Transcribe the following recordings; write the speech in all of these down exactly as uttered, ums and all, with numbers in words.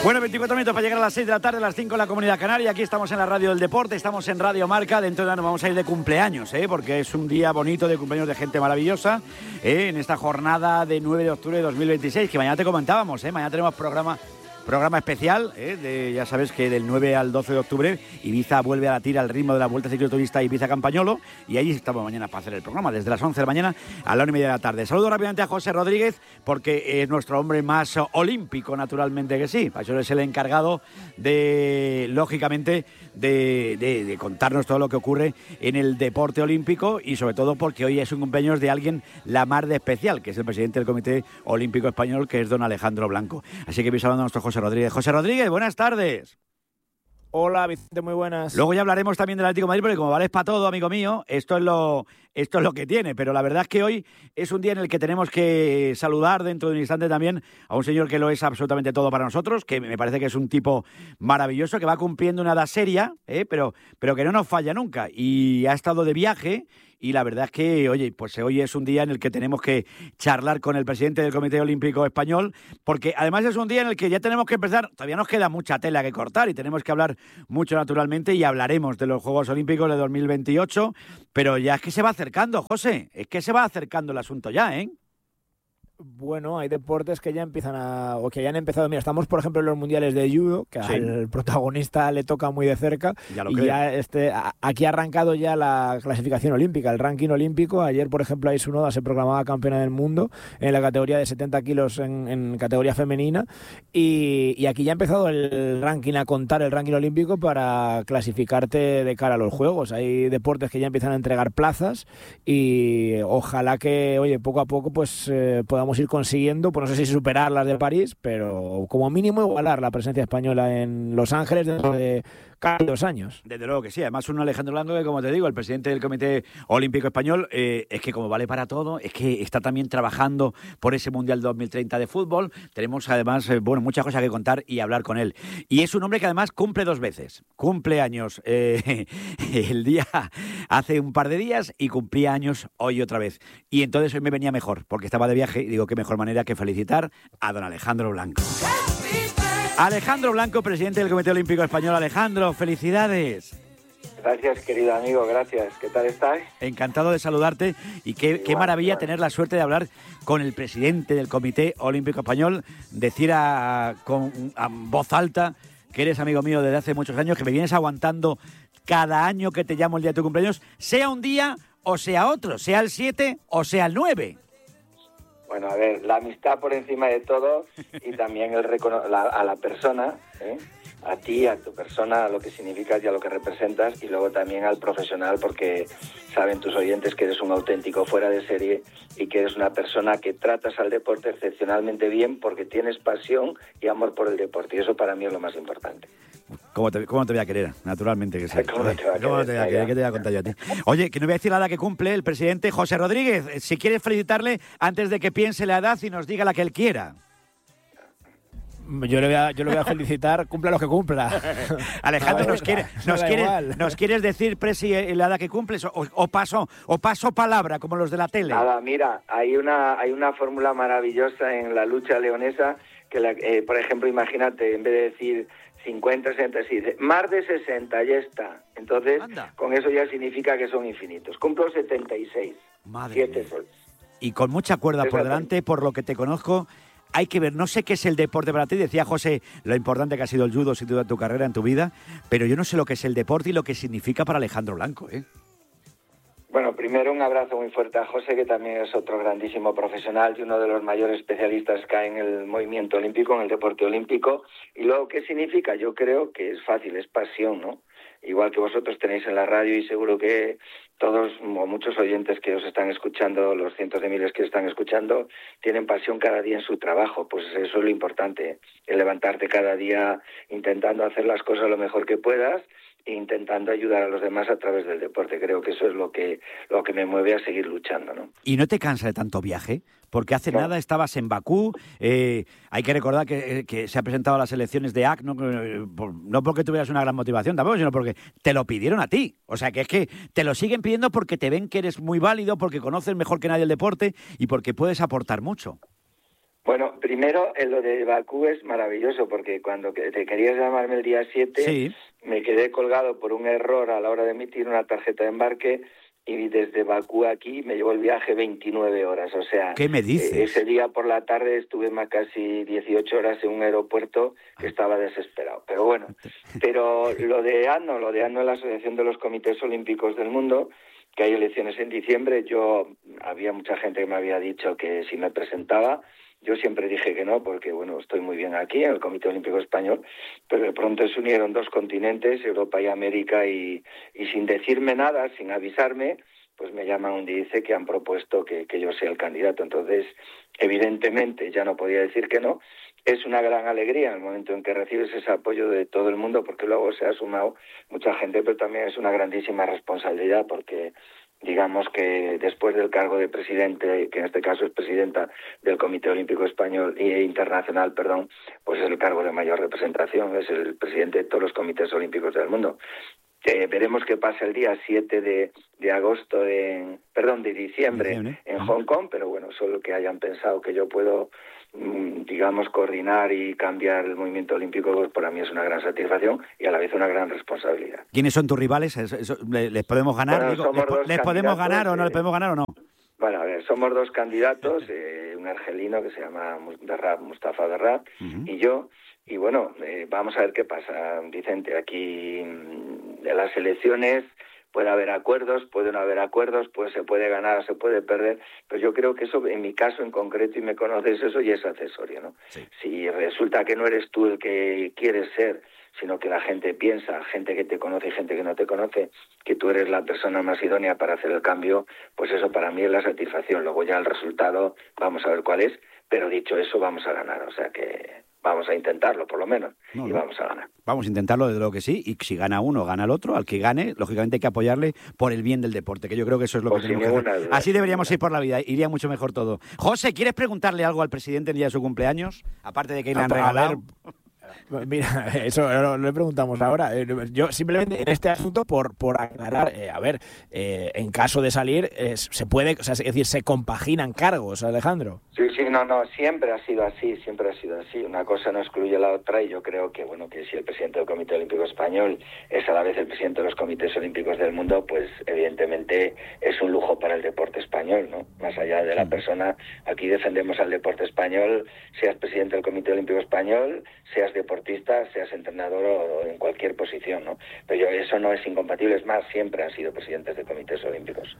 Bueno, veinticuatro minutos para llegar a las seis de la tarde, a las cinco en la Comunidad Canaria. Aquí estamos en la Radio del Deporte, estamos en Radio Marca. Dentro de nada nos vamos a ir de cumpleaños, ¿eh? Porque es un día bonito de cumpleaños de gente maravillosa, ¿eh? En esta jornada de nueve de octubre de dos mil veintiséis, que mañana te comentábamos, ¿eh? Mañana tenemos programa... Programa especial, ¿eh? de, ya sabes que del nueve al doce de octubre Ibiza vuelve a latir al ritmo de la Vuelta Cicloturista Ibiza-Campañolo, y ahí estamos mañana para hacer el programa, desde las once de la mañana a la una y media de la tarde. Saludo rápidamente a José Rodríguez, porque es nuestro hombre más olímpico, naturalmente que sí. Eso es el encargado de, lógicamente, de, de, de contarnos todo lo que ocurre en el deporte olímpico, y sobre todo porque hoy es un cumpleaños de alguien la mar de especial, que es el presidente del Comité Olímpico Español, que es don Alejandro Blanco. Así que vais hablando a nuestro José Rodríguez. José Rodríguez, buenas tardes. Hola, Vicente, muy buenas. Luego ya hablaremos también del Atlético de Madrid, porque como vales para todo, amigo mío, esto es lo esto es lo que tiene. Pero la verdad es que hoy es un día en el que tenemos que saludar dentro de un instante también a un señor que lo es absolutamente todo para nosotros, que me parece que es un tipo maravilloso, que va cumpliendo una edad seria, ¿eh? pero, pero que no nos falla nunca. Y ha estado de viaje. Y la verdad es que, oye, pues hoy es un día en el que tenemos que charlar con el presidente del Comité Olímpico Español, porque además es un día en el que ya tenemos que empezar, todavía nos queda mucha tela que cortar y tenemos que hablar mucho naturalmente, y hablaremos de los Juegos Olímpicos de dos mil veintiocho, pero ya es que se va acercando, José, es que se va acercando el asunto ya, ¿eh? Bueno, hay deportes que ya empiezan a... o que ya han empezado. Mira, estamos, por ejemplo, en los mundiales de judo, que sí. Al protagonista le toca muy de cerca. Ya lo y creo. ya este, a, aquí ha arrancado ya la clasificación olímpica, el ranking olímpico. Ayer, por ejemplo, Ai Tsunoda se proclamaba campeona del mundo en la categoría de setenta kilos en, en categoría femenina. Y, y aquí ya ha empezado el ranking a contar, el ranking olímpico, para clasificarte de cara a los Juegos. Hay deportes que ya empiezan a entregar plazas y ojalá que, oye, poco a poco pues eh, podamos ir consiguiendo, pues no sé si superar las de París, pero como mínimo igualar la presencia española en Los Ángeles dentro de casi dos años. Desde luego que sí. Además, un Alejandro Blanco que, como te digo, el presidente del Comité Olímpico Español, eh, es que como vale para todo, es que está también trabajando por ese Mundial dos mil treinta de fútbol. Tenemos además, eh, bueno, muchas cosas que contar y hablar con él. Y es un hombre que además cumple dos veces. Cumple años eh, el día hace un par de días y cumplía años hoy otra vez. Y entonces hoy me venía mejor, porque estaba de viaje, y digo, qué mejor manera que felicitar a don Alejandro Blanco. Alejandro Blanco, presidente del Comité Olímpico Español. Alejandro, felicidades. Gracias, querido amigo, gracias. ¿Qué tal estás? Encantado de saludarte, y qué, igual, qué maravilla igual. Tener la suerte de hablar con el presidente del Comité Olímpico Español, decir a, con, a voz alta que eres amigo mío desde hace muchos años, que me vienes aguantando cada año que te llamo el día de tu cumpleaños, sea un día o sea otro, sea el siete o sea el nueve. Bueno, a ver, la amistad por encima de todo, y también el recono- la, a la persona, ¿eh? A ti, a tu persona, a lo que significas y a lo que representas, y luego también al profesional, porque saben tus oyentes que eres un auténtico fuera de serie y que eres una persona que tratas al deporte excepcionalmente bien, porque tienes pasión y amor por el deporte, y eso para mí es lo más importante. ¿Cómo te, cómo te voy a querer? Naturalmente que sí. ¿Cómo te va a ¿Cómo querer? te voy a querer? ¿Qué te voy a contar yo a ti? Oye, que no voy a decir la edad que cumple el presidente José Rodríguez. Si quieres felicitarle antes de que piense la edad y nos diga la que él quiera. Yo le voy a, yo le voy a felicitar, cumpla lo que cumpla. Alejandro, ¿nos, quiere, nos, quieres, ¿nos quieres decir, Presi, la edad que cumples? O, o, paso, o paso palabra, como los de la tele. Nada, mira, hay una, hay una fórmula maravillosa en la lucha leonesa, que la, eh, por ejemplo, imagínate, en vez de decir cincuenta, sesenta, se dice más de sesenta, ya está. Entonces, Anda. Con eso ya significa que son infinitos. Cumplo setenta y seis. Madre siete mía. Soles. Y con mucha cuerda por delante, por lo que te conozco. Hay que ver, no sé qué es el deporte para ti, decía José, lo importante que ha sido el judo sin duda en tu carrera, en tu vida, pero yo no sé lo que es el deporte y lo que significa para Alejandro Blanco, ¿eh? Bueno, primero un abrazo muy fuerte a José, que también es otro grandísimo profesional y uno de los mayores especialistas que hay en el movimiento olímpico, en el deporte olímpico. Y luego, ¿qué significa? Yo creo que es fácil, es pasión, ¿no? Igual que vosotros tenéis en la radio, y seguro que todos o muchos oyentes que os están escuchando, los cientos de miles que os están escuchando, tienen pasión cada día en su trabajo. Pues eso es lo importante, el levantarte cada día intentando hacer las cosas lo mejor que puedas e intentando ayudar a los demás a través del deporte. Creo que eso es lo que lo que me mueve a seguir luchando, ¿no? ¿Y no te cansa de tanto viaje? Porque hace no. nada estabas en Bakú, eh, hay que recordar que, que se ha presentado a las elecciones de A C, no, no porque tuvieras una gran motivación tampoco, sino porque te lo pidieron a ti. O sea, que es que te lo siguen pidiendo porque te ven que eres muy válido, porque conoces mejor que nadie el deporte y porque puedes aportar mucho. Bueno, primero, en lo de Bakú es maravilloso, porque cuando te querías llamarme el día siete, sí. me quedé colgado por un error a la hora de emitir una tarjeta de embarque, y desde Bakú aquí me llevó el viaje veintinueve horas. O sea, ¿qué me dices? Eh, ese día por la tarde estuve más casi dieciocho horas en un aeropuerto que estaba desesperado. Pero bueno, pero lo de A N O, lo de A N O es la Asociación de los Comités Olímpicos del Mundo, que hay elecciones en diciembre. Yo, había mucha gente que me había dicho que si me presentaba. Yo siempre dije que no, porque bueno, estoy muy bien aquí en el Comité Olímpico Español, pero de pronto se unieron dos continentes, Europa y América, y, y sin decirme nada, sin avisarme, pues me llaman un día y dice que han propuesto que, que yo sea el candidato. Entonces, evidentemente, ya no podía decir que no. Es una gran alegría en el momento en que recibes ese apoyo de todo el mundo, porque luego se ha sumado mucha gente, pero también es una grandísima responsabilidad, porque digamos que después del cargo de presidente, que en este caso es presidenta del Comité Olímpico Español e Internacional, perdón, pues es el cargo de mayor representación, es el presidente de todos los comités olímpicos del mundo. Eh, veremos qué pasa el día siete de, de agosto, en, perdón, de diciembre, diciembre. en Hong Kong, pero bueno, solo que hayan pensado que yo puedo, digamos, coordinar y cambiar el movimiento olímpico, pues para mí es una gran satisfacción y a la vez una gran responsabilidad. ¿Quiénes son tus rivales? ¿Les podemos ganar? Bueno, Digo, ¿Les, ¿les podemos ganar o no? Eh, ¿Les podemos ganar o no? Bueno, a ver, somos dos candidatos, eh, un argelino que se llama Berrab, Mustafa Berrab, uh-huh. y yo, y bueno, eh, vamos a ver qué pasa, Vicente. Aquí de las elecciones puede haber acuerdos, puede no haber acuerdos, pues se puede ganar, se puede perder, pero yo creo que eso, en mi caso en concreto, y me conoces, eso ya es accesorio, ¿no? Sí. Si resulta que no eres tú el que quieres ser, sino que la gente piensa, gente que te conoce y gente que no te conoce, que tú eres la persona más idónea para hacer el cambio, pues eso para mí es la satisfacción. Luego ya el resultado, vamos a ver cuál es, pero dicho eso, vamos a ganar, o sea que vamos a intentarlo, por lo menos, no, y no. vamos a ganar. Vamos a intentarlo, desde lo que sí, y si gana uno, gana el otro. Al que gane, lógicamente hay que apoyarle por el bien del deporte, que yo creo que eso es lo pues que tenemos que hacer. Duda, Así deberíamos ir por la vida, iría mucho mejor todo. José, ¿quieres preguntarle algo al presidente el día de su cumpleaños? Aparte de que le han regalado... Mira, eso lo, lo preguntamos ahora. Yo simplemente en este asunto, por, por aclarar, eh, a ver, eh, en caso de salir, eh, se puede, o sea, es decir, se compaginan cargos, Alejandro. Sí, sí, no, no, siempre ha sido así, siempre ha sido así. Una cosa no excluye la otra y yo creo que, bueno, que si el presidente del Comité Olímpico Español es a la vez el presidente de los comités olímpicos del mundo, pues evidentemente es un lujo para el deporte español, ¿no? Más allá de la persona, aquí defendemos al deporte español, seas presidente del Comité Olímpico Español, seas deportista, seas entrenador o en cualquier posición, ¿no? Pero yo, eso no es incompatible, es más, siempre han sido presidentes de comités olímpicos.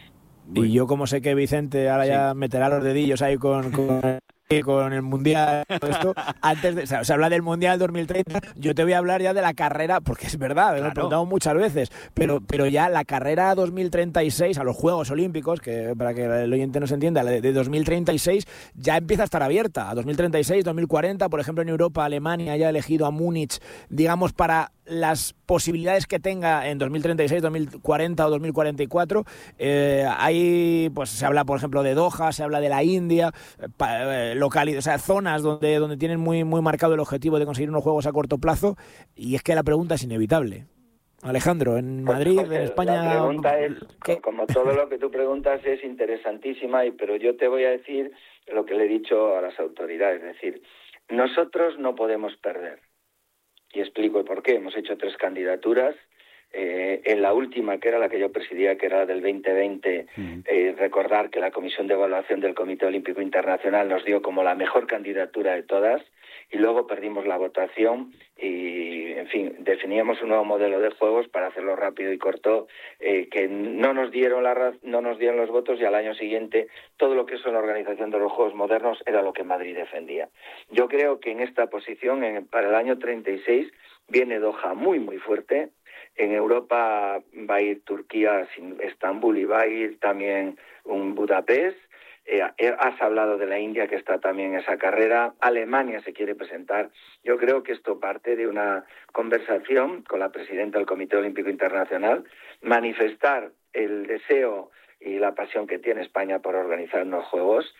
Y yo como sé que Vicente ahora sí. ya meterá los dedillos ahí con... con... con el Mundial, todo esto, antes de, o sea, se habla del Mundial dos mil treinta, yo te voy a hablar ya de la carrera, porque es verdad, claro. Lo he preguntado muchas veces, pero, pero ya la carrera dos mil treinta y seis, a los Juegos Olímpicos, que para que el oyente nos entienda, de dos mil treinta y seis ya empieza a estar abierta, a dos mil treinta y seis, dos mil cuarenta, por ejemplo en Europa, Alemania ya ha elegido a Múnich, digamos, para las posibilidades que tenga en dos mil treinta y seis, dos mil cuarenta o dos mil cuarenta y cuatro, eh, hay, pues se habla, por ejemplo, de Doha, se habla de la India, eh, localidades, o sea, zonas donde, donde tienen muy, muy marcado el objetivo de conseguir unos juegos a corto plazo, y es que la pregunta es inevitable. Alejandro, en Madrid, pues, en España... La pregunta es, ¿qué? como todo lo que tú preguntas es interesantísima, y pero yo te voy a decir lo que le he dicho a las autoridades, es decir, nosotros no podemos perder. Y explico el por qué. Hemos hecho tres candidaturas. Eh, en la última, que era la que yo presidía, que era la del veinte veinte, uh-huh. eh, recordar que la Comisión de Evaluación del Comité Olímpico Internacional nos dio como la mejor candidatura de todas, y luego perdimos la votación y, en fin, definíamos un nuevo modelo de juegos para hacerlo rápido y corto, eh, que no nos dieron la no nos dieron los votos, y al año siguiente todo lo que es la organización de los Juegos Modernos era lo que Madrid defendía. Yo creo que en esta posición, en, para el año treinta y seis, viene Doha muy, muy fuerte. En Europa va a ir Turquía, Estambul, y va a ir también un Budapest. Eh, has hablado de la India, que está también en esa carrera. Alemania se quiere presentar. Yo creo que esto parte de una conversación con la presidenta del Comité Olímpico Internacional, manifestar el deseo y la pasión que tiene España por organizar unos Juegos.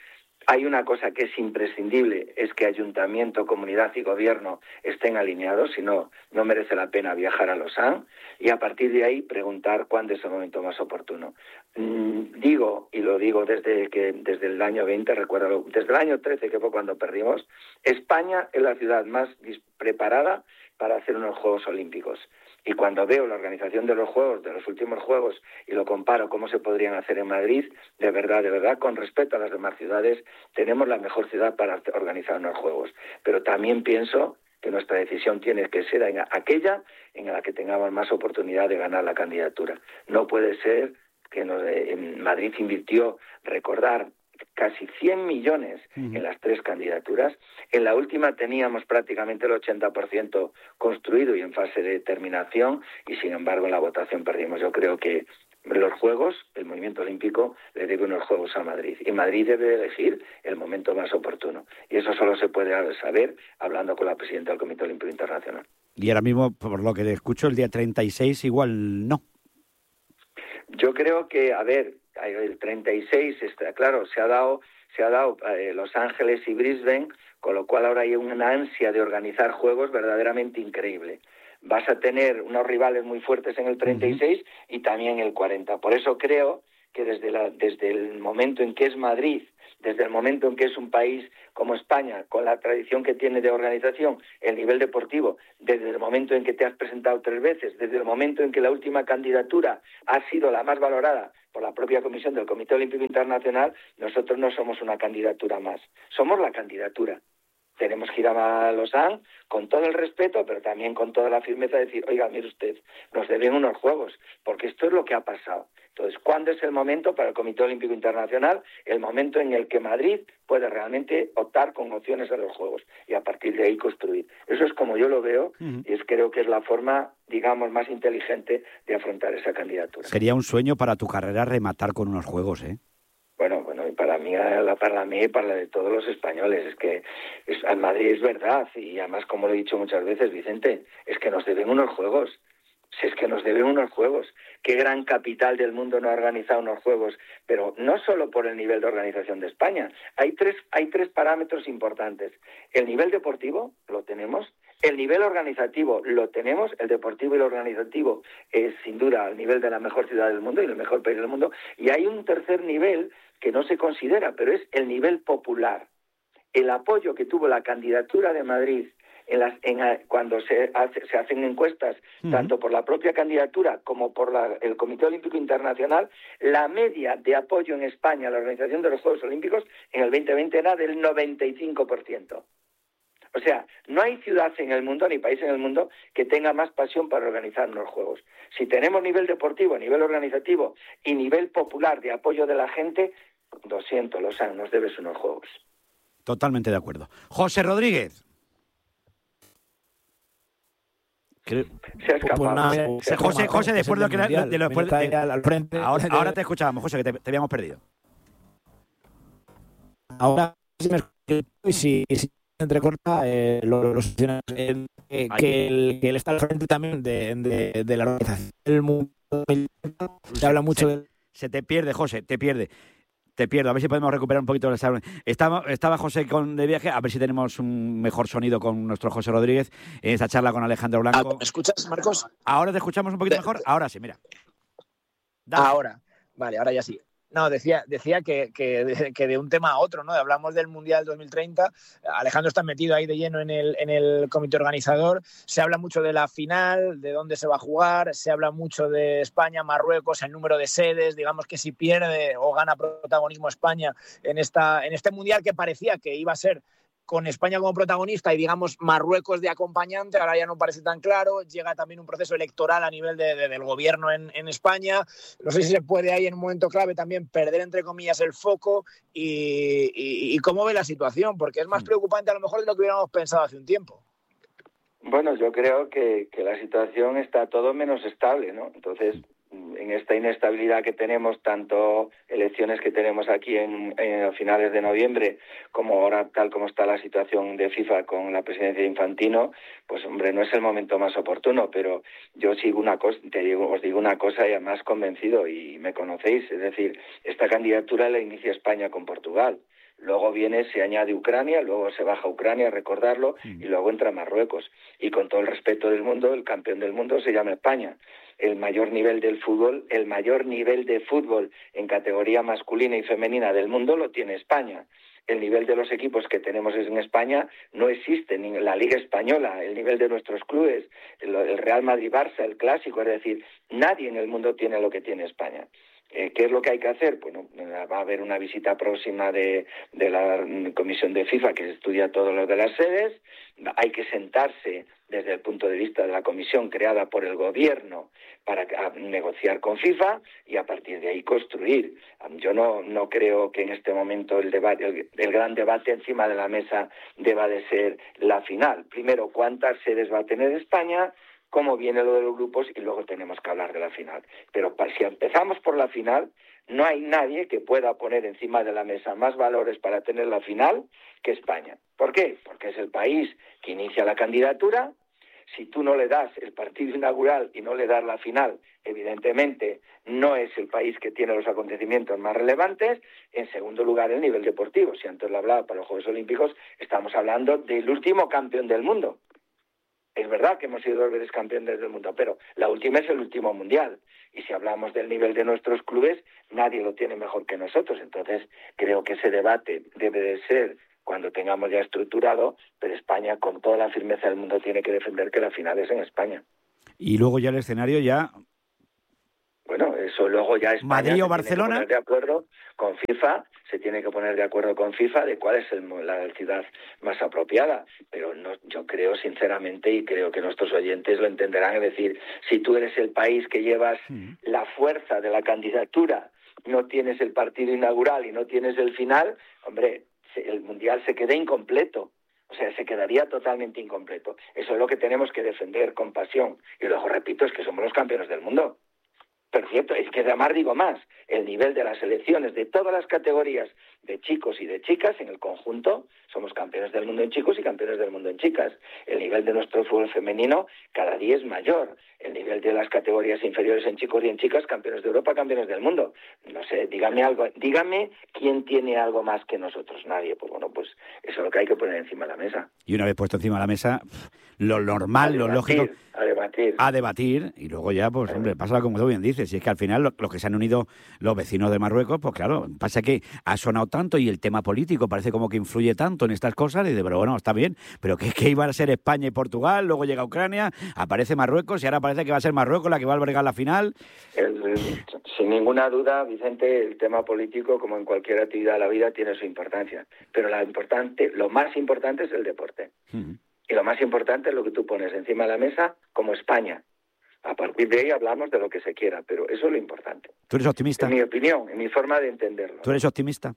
Hay una cosa que es imprescindible, es que ayuntamiento, comunidad y gobierno estén alineados, si no, no merece la pena viajar a Lausanne, y a partir de ahí preguntar cuándo es el momento más oportuno. Mm, digo, y lo digo desde que desde el año veinte, recuerdo, desde el año trece, que fue cuando perdimos, España es la ciudad más preparada para hacer unos Juegos Olímpicos. Y cuando veo la organización de los Juegos, de los últimos Juegos, y lo comparo cómo se podrían hacer en Madrid, de verdad, de verdad, con respecto a las demás ciudades, tenemos la mejor ciudad para organizar unos Juegos. Pero también pienso que nuestra decisión tiene que ser en aquella en la que tengamos más oportunidad de ganar la candidatura. No puede ser que nos, en Madrid invirtió, recordar, casi cien millones en las tres candidaturas. En la última teníamos prácticamente el ochenta por ciento construido y en fase de terminación, y sin embargo en la votación perdimos. Yo creo que los Juegos, el movimiento olímpico le debe unos Juegos a Madrid, y Madrid debe elegir el momento más oportuno. Y eso solo se puede saber hablando con la presidenta del Comité Olímpico Internacional. Y ahora mismo, por lo que escucho, el día treinta y seis igual no. Yo creo que, a ver, el treinta y seis, está claro, se ha dado, se ha dado eh, Los Ángeles y Brisbane, con lo cual ahora hay una ansia de organizar juegos verdaderamente increíble. Vas a tener unos rivales muy fuertes en el treinta y seis uh-huh. y también el cuarenta. Por eso creo que desde, la, desde el momento en que es Madrid, desde el momento en que es un país como España, con la tradición que tiene de organización, el nivel deportivo, desde el momento en que te has presentado tres veces, desde el momento en que la última candidatura ha sido la más valorada por la propia comisión del Comité Olímpico Internacional, nosotros no somos una candidatura más, somos la candidatura. Tenemos que ir a Lausanne con todo el respeto, pero también con toda la firmeza de decir, oiga, mire usted, nos deben unos Juegos, porque esto es lo que ha pasado. Entonces, ¿cuándo es el momento para el Comité Olímpico Internacional? El momento en el que Madrid puede realmente optar con opciones a los Juegos y a partir de ahí construir. Eso es como yo lo veo uh-huh. y es creo que es la forma, digamos, más inteligente de afrontar esa candidatura. Sería un sueño para tu carrera rematar con unos Juegos, ¿eh? Bueno, bueno, y para mí, para mí y para la de todos los españoles, es que es, en Madrid es verdad, y además, como lo he dicho muchas veces, Vicente, es que nos deben unos Juegos. Si es que nos deben unos Juegos. Qué gran capital del mundo no ha organizado unos Juegos, pero no solo por el nivel de organización de España. Hay tres, hay tres parámetros importantes. El nivel deportivo lo tenemos, el nivel organizativo lo tenemos, el deportivo y el organizativo es sin duda al nivel de la mejor ciudad del mundo y el mejor país del mundo, y hay un tercer nivel que no se considera, pero es el nivel popular. El apoyo que tuvo la candidatura de Madrid En las, en, cuando se, hace, se hacen encuestas, uh-huh. tanto por la propia candidatura como por la, el Comité Olímpico Internacional, la media de apoyo en España a la organización de los Juegos Olímpicos en el veinte veinte era del noventa y cinco por ciento. O sea, no hay ciudad en el mundo, ni país en el mundo, que tenga más pasión para organizar los Juegos. Si tenemos nivel deportivo, nivel organizativo y nivel popular de apoyo de la gente, lo siento, Lausanne, nos debes unos Juegos. Totalmente de acuerdo. José Rodríguez. Creo... Se ha escapado. Pues nada, se José, José, José, después de lo que de, de, después de, de, al frente. Ahora, ahora te escuchábamos, José, que te, te habíamos perdido. Ahora si, si entrecorta eh, los eh, eh, que, el, que él está al frente también de, de, de la organización del mundo. Se habla mucho se, de... se te pierde, José, te pierde. Te pierdo, a ver si podemos recuperar un poquito. Estaba, estaba José con, de viaje, a ver si tenemos un mejor sonido con nuestro José Rodríguez en esta charla con Alejandro Blanco. ¿Me escuchas, Marcos? Ahora te escuchamos un poquito mejor. Ahora sí, mira. Dale. Ahora, vale, ahora ya sí. No, decía, decía que, que, de, que de un tema a otro, ¿no? Hablamos del Mundial dos mil treinta. Alejandro está metido ahí de lleno en el, en el comité organizador. Se habla mucho de la final, de dónde se va a jugar. Se habla mucho de España, Marruecos, el número de sedes. Digamos que si pierde o gana protagonismo España en, esta, en este Mundial que parecía que iba a ser con España como protagonista y, digamos, Marruecos de acompañante, ahora ya no parece tan claro. Llega también un proceso electoral a nivel de, de, del gobierno en, en España. No sé si se puede ahí en un momento clave también perder, entre comillas, el foco y, y, y cómo ve la situación, porque es más preocupante a lo mejor de lo que hubiéramos pensado hace un tiempo. Bueno, yo creo que, que la situación está todo menos estable, ¿no? Entonces, en esta inestabilidad que tenemos, tanto elecciones que tenemos aquí en, en finales de noviembre, como ahora tal como está la situación de FIFA con la presidencia de Infantino, pues hombre, no es el momento más oportuno, pero yo sigo una cosa, te digo, os digo una cosa y además convencido, y me conocéis, es decir, esta candidatura la inicia España con Portugal. luego viene, se añade Ucrania, luego se baja Ucrania, recordarlo, y luego entra Marruecos. Y con todo el respeto del mundo, el campeón del mundo se llama España. El mayor nivel del fútbol, el mayor nivel de fútbol en categoría masculina y femenina del mundo lo tiene España. El nivel de los equipos que tenemos en España no existe, ni la Liga Española, el nivel de nuestros clubes, el, el Real Madrid-Barça, el Clásico, es decir, nadie en el mundo tiene lo que tiene España. Eh, ¿Qué es lo que hay que hacer? Bueno, va a haber una visita próxima de, de la Comisión de FIFA que estudia todo lo de las sedes. Hay que sentarse desde el punto de vista de la comisión creada por el gobierno para negociar con FIFA y a partir de ahí construir. Yo no, no creo que en este momento el debate, el, el gran debate encima de la mesa deba de ser la final. Primero, ¿cuántas sedes va a tener España? Cómo viene lo de los grupos y luego tenemos que hablar de la final. Pero si empezamos por la final, no hay nadie que pueda poner encima de la mesa más valores para tener la final que España. ¿Por qué? Porque es el país que inicia la candidatura. Si tú no le das el partido inaugural y no le das la final, evidentemente no es el país que tiene los acontecimientos más relevantes. En segundo lugar, el nivel deportivo. Si antes lo hablaba para los Juegos Olímpicos, estamos hablando del último campeón del mundo. Es verdad que hemos sido dos veces campeones del mundo, pero la última es el último mundial. Y si hablamos del nivel de nuestros clubes, nadie lo tiene mejor que nosotros. Entonces, creo que ese debate debe de ser cuando tengamos ya estructurado, pero España, con toda la firmeza del mundo, tiene que defender que la final es en España. Y luego ya el escenario ya... Bueno, eso luego ya España Madrid o se Barcelona. tiene que poner de acuerdo con FIFA, se tiene que poner de acuerdo con FIFA de cuál es el, la ciudad más apropiada. Pero no, yo creo sinceramente, y creo que nuestros oyentes lo entenderán, es decir, si tú eres el país que llevas sí. la fuerza de la candidatura, no tienes el partido inaugural y no tienes el final, hombre, el Mundial se queda incompleto. O sea, se quedaría totalmente incompleto. Eso es lo que tenemos que defender con pasión. Y luego, repito, es que somos los campeones del mundo. Pero cierto, es que además digo más, el nivel de las selecciones de todas las categorías de chicos y de chicas en el conjunto, somos campeones del mundo en chicos y campeones del mundo en chicas. El nivel de nuestro fútbol femenino cada día es mayor. El nivel de las categorías inferiores en chicos y en chicas, campeones de Europa, campeones del mundo. No sé, dígame algo, dígame quién tiene algo más que nosotros. Nadie. Pues bueno, pues eso es lo que hay que poner encima de la mesa. Y una vez puesto encima de la mesa, lo normal, lo lógico... A debatir. A debatir, y luego ya, pues, hombre, pasa como tú bien dices, y es que al final los lo que se han unido los vecinos de Marruecos, pues claro, pasa que ha sonado tanto y el tema político parece como que influye tanto en estas cosas, y de, pero bueno, está bien, pero que, que iban a ser España y Portugal, luego llega Ucrania, aparece Marruecos, y ahora parece que va a ser Marruecos la que va a albergar la final. El, el, sin ninguna duda, Vicente, el tema político, como en cualquier actividad de la vida, tiene su importancia, pero la importante, lo más importante es el deporte. Uh-huh. Y lo más importante es lo que tú pones encima de la mesa como España. A partir de ahí hablamos de lo que se quiera, pero eso es lo importante. ¿Tú eres optimista? En mi opinión, en mi forma de entenderlo. ¿Tú eres optimista?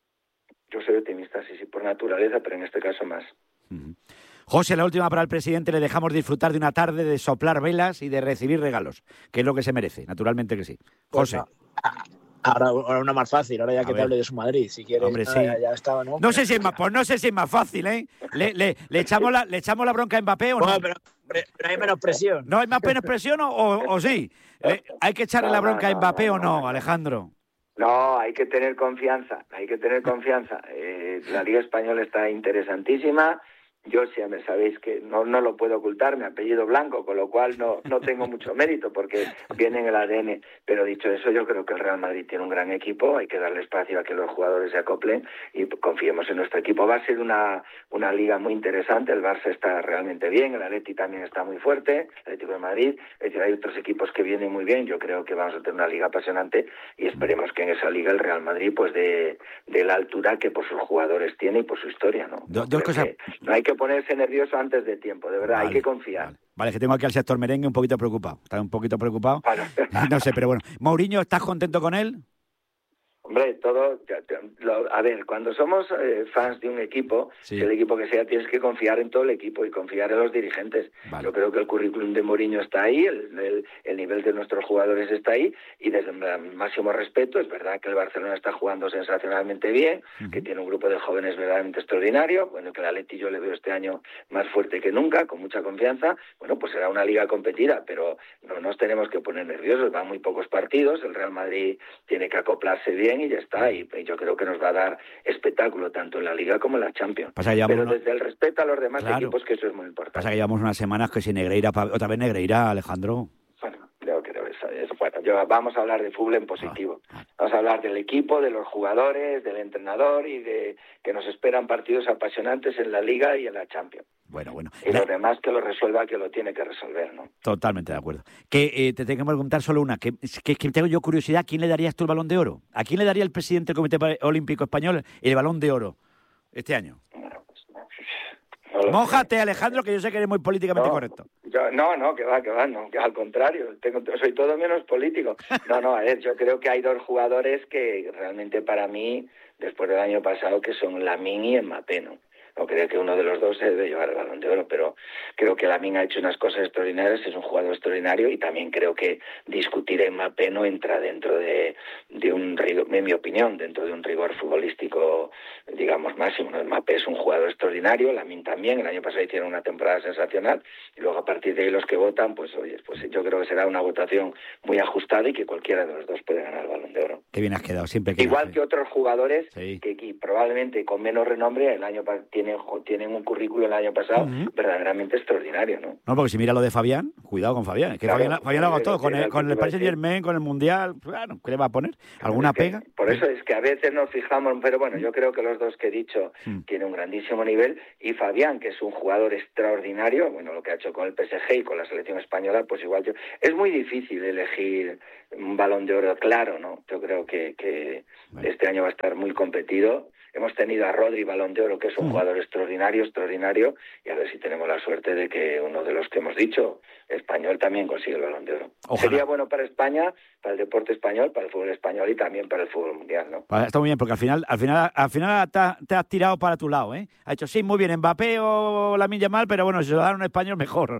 Yo soy optimista, sí, sí, por naturaleza, pero en este caso más. Uh-huh. José, la última para el presidente. Le dejamos disfrutar de una tarde de soplar velas y de recibir regalos, que es lo que se merece, naturalmente que sí. José. Pues Ahora, ahora una más fácil, ahora ya a que ver. Te hable de su Madrid, si quieres. Hombre, nada, sí. ya, ya estaba, ¿no? No sé si es más, pues no sé si es más fácil, ¿eh? ¿Le, le, le, echamos, la, ¿le echamos la bronca a Mbappé o no? Bueno, pero, pero hay menos presión. ¿No hay más presión o, o, o sí? ¿Eh? ¿Hay que echarle no, la bronca no, a Mbappé no, o no, no, Alejandro? No, hay que tener confianza, hay que tener confianza. Eh, la Liga Española está interesantísima. Yo, si me sabéis que no, no lo puedo ocultar, mi apellido Blanco, con lo cual no, no tengo mucho mérito porque viene en el A D N. Pero dicho eso, yo creo que el Real Madrid tiene un gran equipo, hay que darle espacio a que los jugadores se acoplen y confiemos en nuestro equipo. Va a ser una, una liga muy interesante, el Barça está realmente bien, el Atleti también está muy fuerte, el Atlético de Madrid, es decir, hay otros equipos que vienen muy bien, yo creo que vamos a tener una liga apasionante y esperemos que en esa liga el Real Madrid pues de, de la altura que por sus jugadores tiene y por su historia, ¿no? Dos, dos cosas... No hay que ponerse nervioso antes de tiempo, de verdad, vale, hay que confiar. Vale. vale, que tengo aquí al sector merengue un poquito preocupado, está un poquito preocupado. Vale. No sé, pero bueno. Mourinho, ¿estás contento con él? Hombre, todo, lo, a ver, cuando somos eh, fans de un equipo, sí. el equipo que sea, tienes que confiar en todo el equipo y confiar en los dirigentes. Vale. Yo creo que el currículum de Mourinho está ahí, el, el, el nivel de nuestros jugadores está ahí y desde el máximo respeto, es verdad que el Barcelona está jugando sensacionalmente bien, uh-huh. que tiene un grupo de jóvenes verdaderamente extraordinario, bueno, que el Atleti yo le veo este año más fuerte que nunca, con mucha confianza, bueno, pues será una liga competida, pero no nos tenemos que poner nerviosos, van muy pocos partidos, el Real Madrid tiene que acoplarse bien y ya está. Y, y yo creo que nos va a dar espectáculo tanto en la Liga como en la Champions. Pasa que Pero una... desde el respeto a los demás claro. equipos, que eso es muy importante. Pasa que llevamos unas semanas que si Negreira, otra vez Negreira, Alejandro. Bueno, creo que eso es bueno. Yo, vamos a hablar de fútbol en positivo. Ah, vamos a hablar del equipo, de los jugadores, del entrenador y de que nos esperan partidos apasionantes en la Liga y en la Champions. Bueno, bueno. Y la... lo demás que lo resuelva, que lo tiene que resolver, ¿no? Totalmente de acuerdo. Que eh, te tengo que preguntar solo una, que, que, que tengo yo curiosidad, ¿a quién le darías tú el Balón de Oro? ¿A quién le daría el presidente del Comité Olímpico Español el Balón de Oro este año? Bueno, pues, no Mójate, Alejandro, que yo sé que eres muy políticamente no, correcto. Yo, no, no, que va, que va, no, que al contrario, tengo, soy todo menos político. No, no, a ver, yo creo que hay dos jugadores que realmente para mí, después del año pasado, que son Lamine y Mbappé, ¿no? No creo que uno de los dos se debe llevar el Balón de Oro, pero creo que Lamine ha hecho unas cosas extraordinarias, es un jugador extraordinario, y también creo que discutir a Mbappé no entra dentro de, de un rigor, en mi opinión, dentro de un rigor futbolístico, digamos, máximo, ¿no? Mbappé es un jugador extraordinario, Lamine también, el año pasado hicieron una temporada sensacional, y luego a partir de ahí los que votan, pues oye, pues yo creo que será una votación muy ajustada y que cualquiera de los dos puede ganar el Balón de Oro. Qué bien has quedado, siempre que igual que otros jugadores sí. que, que probablemente con menos renombre el año pasado tienen, tienen un currículo el año pasado uh-huh. verdaderamente extraordinario, ¿no? No, porque si mira lo de Fabián, cuidado con Fabián, es que claro, Fabián, Fabián lo hago todo, con el, con el Paris Saint-Germain, con el Mundial, claro, ¿qué le va a poner? ¿Alguna es que, pega? Por eso es que a veces nos fijamos, pero bueno, yo creo que los dos que he dicho mm. tienen un grandísimo nivel, y Fabián, que es un jugador extraordinario, bueno, lo que ha hecho con el P S G y con la selección española, pues igual yo... Es muy difícil elegir un Balón de Oro, claro, ¿no? Yo creo que, que bueno. este año va a estar muy competido. Hemos tenido a Rodri Balón de Oro, que es un mm. jugador extraordinario, extraordinario, y a ver si tenemos la suerte de que uno de los que hemos dicho, español, también consigue el Balón de Oro. Ojalá. Sería bueno para España, para el deporte español, para el fútbol español y también para el fútbol mundial, ¿no? Está muy bien, porque al final al final, al final te, has, te has tirado para tu lado, ¿eh? Ha hecho, sí, muy bien, Mbappé o Lamine Yamal, pero bueno, si se lo dan a un español, mejor.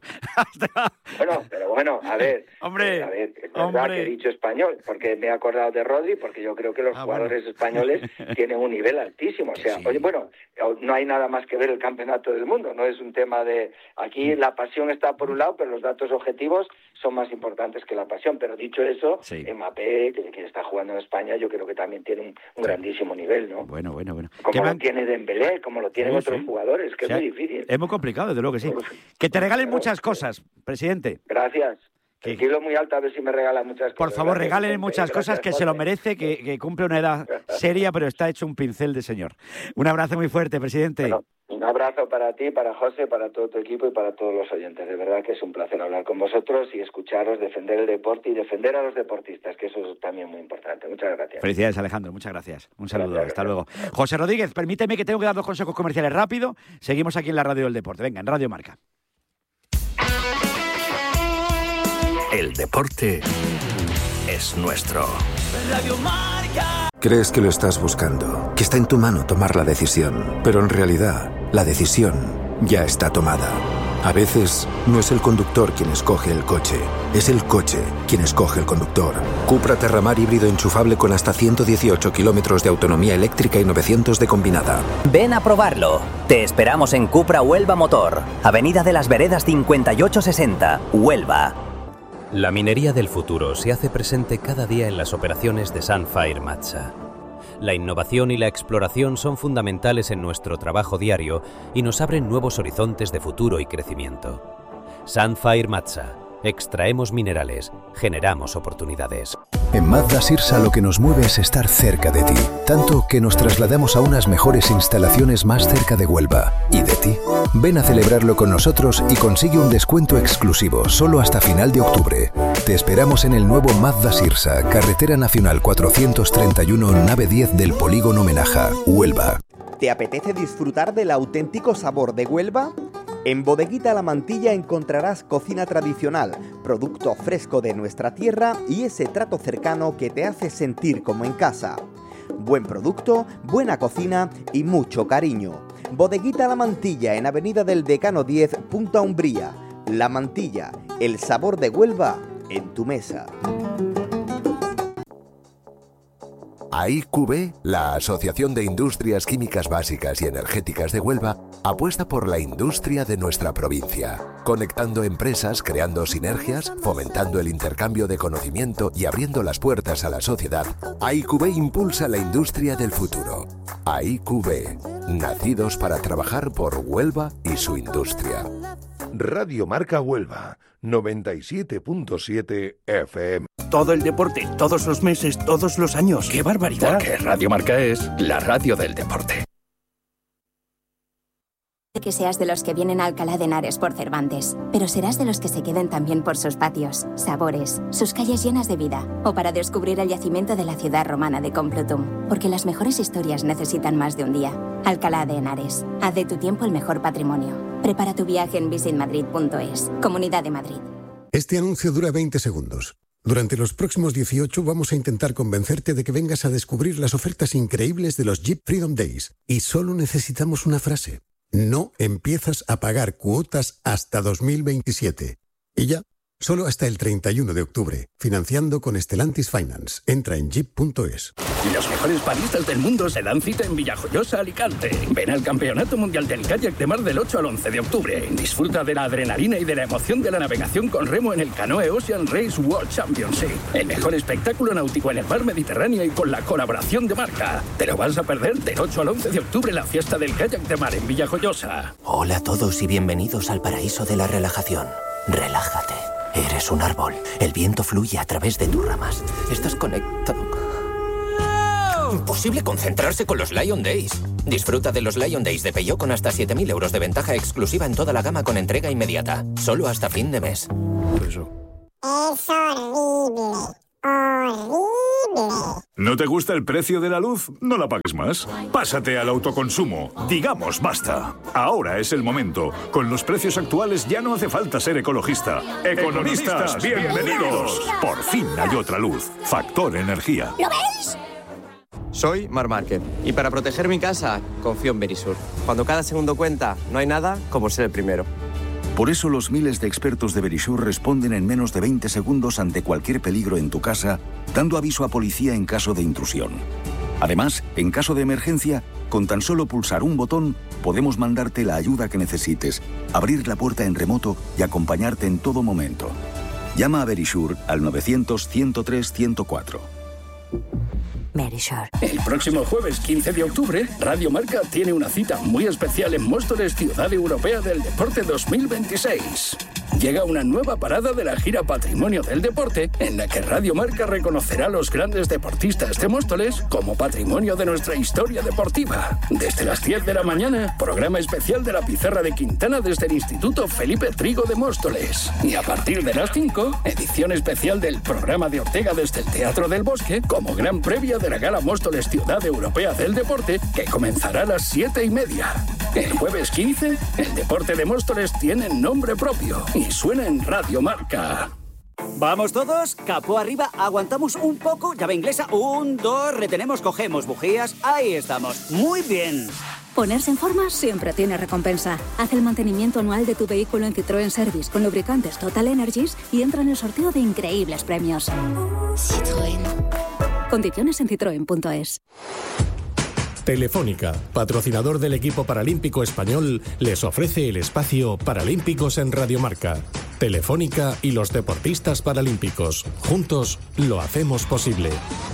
Bueno, pero bueno, a ver, hombre, eh, a ver, es verdad hombre. que he dicho español, porque me he acordado de Rodri, porque yo creo que los ah, jugadores bueno. españoles tienen un nivel altísimo. O sea, sí. oye, bueno, no hay nada más que ver el campeonato del mundo, no es un tema de... Aquí la pasión está por un lado, pero los datos objetivos son más importantes que la pasión. Pero dicho eso, sí. Mbappé, que, que está jugando en España, yo creo que también tiene un, un sí. grandísimo nivel, ¿no? Bueno, bueno, bueno. Como lo man... tiene Dembélé, como lo tienen sí, otros sí. jugadores, que o sea, es muy difícil. Es muy complicado, desde luego que sí. Que te regalen pero, muchas cosas, presidente. Gracias. El kilo muy alto, a ver si me regala muchas cosas. Por favor, regalen muchas cosas, que se lo merece, que, que cumple una edad seria, pero está hecho un pincel de señor. Un abrazo muy fuerte, presidente. Bueno, un abrazo para ti, para José, para todo tu equipo y para todos los oyentes. De verdad que es un placer hablar con vosotros y escucharos, defender el deporte y defender a los deportistas, que eso es también muy importante. Muchas gracias. Felicidades, Alejandro. Muchas gracias. Un saludo. Gracias, Hasta gracias. luego. José Rodríguez, permíteme que tengo que dar dos consejos comerciales rápido. Seguimos aquí en la Radio del Deporte. Venga, en Radio Marca. El deporte es nuestro. Radio Marca. Crees que lo estás buscando, que está en tu mano tomar la decisión, pero en realidad la decisión ya está tomada. A veces no es el conductor quien escoge el coche, es el coche quien escoge el conductor. Cupra Terramar híbrido enchufable con hasta ciento dieciocho kilómetros de autonomía eléctrica y novecientos de combinada. Ven a probarlo. Te esperamos en Cupra Huelva Motor, Avenida de las Veredas cincuenta y ocho sesenta, Huelva. La minería del futuro se hace presente cada día en las operaciones de Sunfire Matsa. La innovación y la exploración son fundamentales en nuestro trabajo diario y nos abren nuevos horizontes de futuro y crecimiento. Sunfire Matsa. Extraemos minerales, generamos oportunidades. En Mazda Sirsa lo que nos mueve es estar cerca de ti, tanto que nos trasladamos a unas mejores instalaciones más cerca de Huelva. ¿Y de ti? Ven a celebrarlo con nosotros y consigue un descuento exclusivo solo hasta final de octubre. Te esperamos en el nuevo Mazda Sirsa, Carretera Nacional cuatrocientos treinta y uno, nave diez del Polígono Menaja, Huelva. ¿Te apetece disfrutar del auténtico sabor de Huelva? En Bodeguita La Mantilla encontrarás cocina tradicional, producto fresco de nuestra tierra y ese trato cercano que te hace sentir como en casa. Buen producto, buena cocina y mucho cariño. Bodeguita La Mantilla en Avenida del Decano diez, Punta Umbría. La Mantilla, el sabor de Huelva en tu mesa. A I Q B, la Asociación de Industrias Químicas Básicas y Energéticas de Huelva, apuesta por la industria de nuestra provincia, conectando empresas, creando sinergias, fomentando el intercambio de conocimiento y abriendo las puertas a la sociedad. A I Q B impulsa la industria del futuro. A I Q B, nacidos para trabajar por Huelva y su industria. Radio Marca Huelva, noventa y siete punto siete F M. Todo el deporte, todos los meses, todos los años. ¡Qué barbaridad! Porque Radio Marca es la radio del deporte. Que seas de los que vienen a Alcalá de Henares por Cervantes, pero serás de los que se queden también por sus patios, sabores, sus calles llenas de vida, o para descubrir el yacimiento de la ciudad romana de Complutum, porque las mejores historias necesitan más de un día. Alcalá de Henares, haz de tu tiempo el mejor patrimonio. Prepara tu viaje en visit madrid punto es. Comunidad de Madrid. Este anuncio dura veinte segundos. Durante los próximos dieciocho vamos a intentar convencerte de que vengas a descubrir las ofertas increíbles de los Jeep Freedom Days. Y solo necesitamos una frase. No empiezas a pagar cuotas hasta dos mil veintisiete. Y ya, solo hasta el treinta y uno de octubre. Financiando con Stellantis Finance. Entra en jeep punto es. Los mejores paristas del mundo se dan cita en Villajoyosa, Alicante. Ven al Campeonato Mundial del Kayak de Mar del ocho al once de octubre. Disfruta de la adrenalina y de la emoción de la navegación con remo en el Canoe Ocean Race World Championship. El mejor espectáculo náutico en el mar Mediterráneo y con la colaboración de Marca. ¿Te lo vas a perder? Del ocho al once de octubre la fiesta del kayak de mar en Villajoyosa. Hola a todos y bienvenidos al paraíso de la relajación. Relájate. Eres un árbol. El viento fluye a través de tus ramas. Estás conectado. Imposible concentrarse con los Lion Days. Disfruta de los Lion Days de Peugeot con hasta siete mil euros de ventaja exclusiva en toda la gama con entrega inmediata. Solo hasta fin de mes. Eso. Es horrible. Horrible. ¿No te gusta el precio de la luz? No la pagues más. Pásate al autoconsumo. Digamos basta. Ahora es el momento. Con los precios actuales ya no hace falta ser ecologista. Economistas, bienvenidos. Por fin hay otra luz. Factor Energía. ¿Lo veis? Soy Mar Márquez y para proteger mi casa confío en Verisur. Cuando cada segundo cuenta, no hay nada como ser el primero. Por eso los miles de expertos de Verisur responden en menos de veinte segundos ante cualquier peligro en tu casa, dando aviso a policía en caso de intrusión. Además, en caso de emergencia, con tan solo pulsar un botón, podemos mandarte la ayuda que necesites, abrir la puerta en remoto y acompañarte en todo momento. Llama a Verisur al novecientos, ciento tres, ciento cuatro. Verisur. El próximo jueves quince de octubre, Radio Marca tiene una cita muy especial en Móstoles, Ciudad Europea del Deporte dos mil veintiséis. Llega una nueva parada de la gira Patrimonio del Deporte, en la que Radio Marca reconocerá a los grandes deportistas de Móstoles como patrimonio de nuestra historia deportiva. Desde las diez de la mañana, programa especial de la Pizarra de Quintana desde el Instituto Felipe Trigo de Móstoles. Y a partir de las cinco, edición especial del programa de Ortega desde el Teatro del Bosque, como gran previa de la Gala Móstoles Ciudad Europea del Deporte, que comenzará a las siete y media. El jueves quince, el deporte de Móstoles tiene nombre propio y suena en Radio Marca. ¿Vamos todos? Capó arriba, aguantamos un poco, llave inglesa, un, dos, retenemos, cogemos bujías, ahí estamos, muy bien. Ponerse en forma siempre tiene recompensa. Haz el mantenimiento anual de tu vehículo en Citroën Service con lubricantes Total Energies y entra en el sorteo de increíbles premios. Citroën. Condiciones en citroen punto es. Telefónica, patrocinador del equipo paralímpico español, les ofrece el espacio Paralímpicos en Radio Marca. Telefónica y los deportistas paralímpicos. Juntos lo hacemos posible.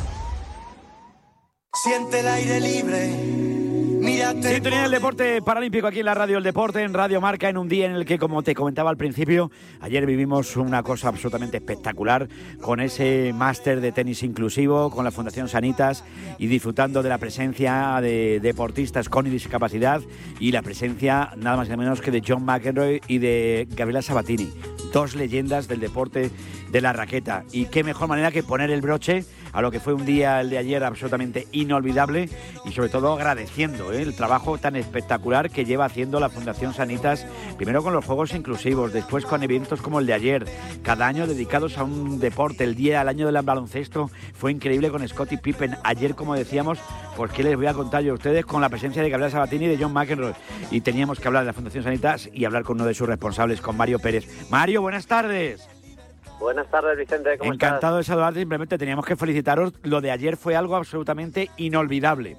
Siente el aire libre. Mírate. Sintonía del deporte paralímpico aquí en la Radio del Deporte, en Radio Marca, en un día en el que, como te comentaba al principio, ayer vivimos una cosa absolutamente espectacular con ese máster de tenis inclusivo, con la Fundación Sanitas y disfrutando de la presencia de deportistas con discapacidad y la presencia nada más y nada menos que de John McEnroe y de Gabriela Sabatini, dos leyendas del deporte de la raqueta. Y qué mejor manera que poner el broche a lo que fue un día, el de ayer, absolutamente inolvidable y sobre todo agradeciendo ¿eh? el trabajo tan espectacular que lleva haciendo la Fundación Sanitas, primero con los Juegos Inclusivos, después con eventos como el de ayer, cada año dedicados a un deporte. El día, el año del baloncesto fue increíble con Scottie Pippen. Ayer, como decíamos, pues qué les voy a contar yo a ustedes, con la presencia de Gabriela Sabatini y de John McEnroe. Y teníamos que hablar de la Fundación Sanitas y hablar con uno de sus responsables, con Mario Pérez. Mario, buenas tardes. Buenas tardes, Vicente, ¿cómo estás? Encantado de saludarte, simplemente teníamos que felicitaros. Lo de ayer fue algo absolutamente inolvidable.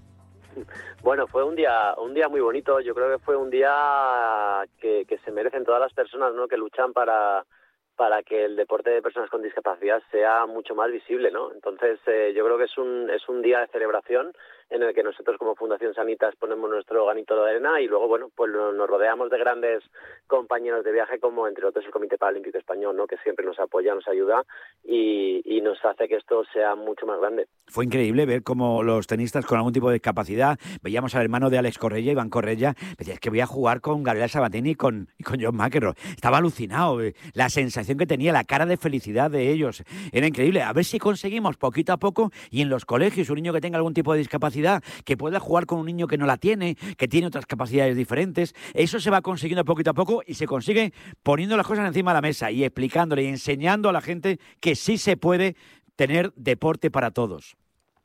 Bueno, fue un día un día muy bonito. Yo creo que fue un día que, que se merecen todas las personas, ¿no?, que luchan para, para que el deporte de personas con discapacidad sea mucho más visible, ¿no? Entonces, eh, yo creo que es un es un día de celebración en el que nosotros como Fundación Sanitas ponemos nuestro granito de arena y luego, bueno, pues nos rodeamos de grandes compañeros de viaje como, entre otros, el Comité Paralímpico Español, ¿no?, que siempre nos apoya, nos ayuda y, y nos hace que esto sea mucho más grande. Fue increíble ver cómo los tenistas con algún tipo de discapacidad, veíamos al hermano de Alex Correia, Iván Correia, decía, es que voy a jugar con Gabriela Sabatini y con, y con John McEnroe. Estaba alucinado, la sensación que tenía, la cara de felicidad de ellos, era increíble. A ver si conseguimos poquito a poco, y en los colegios, un niño que tenga algún tipo de discapacidad, que pueda jugar con un niño que no la tiene, que tiene otras capacidades diferentes. Eso se va consiguiendo poquito a poco y se consigue poniendo las cosas encima de la mesa y explicándole y enseñando a la gente que sí se puede tener deporte para todos.